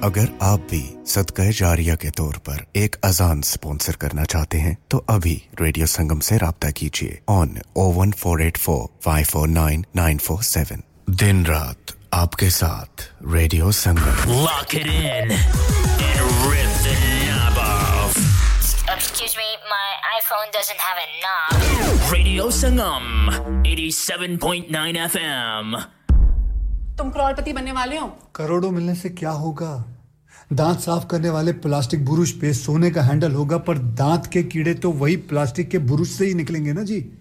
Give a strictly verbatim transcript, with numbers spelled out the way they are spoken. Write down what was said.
अगर आप भी सदका जारिया के तौर पर एक अजान स्पॉन्सर करना चाहते हैं तो अभी रेडियो संगम से राब्ता कीजिए on O one four eight four five four nine nine four seven. दिन रात आपके साथ radio Sangam. Lock it in and rip the knob off. Excuse me, my iPhone doesn't have a knob. Radio Sangam eighty-seven point nine F M. तुम करोड़पति बनने वाले हो? करोड़ों मिलने से क्या होगा? दांत साफ करने वाले प्लास्टिक बुरुश पे सोने का हैंडल होगा, पर दांत के कीड़े तो वही प्लास्टिक के बुरुश से ही निकलेंगे ना जी।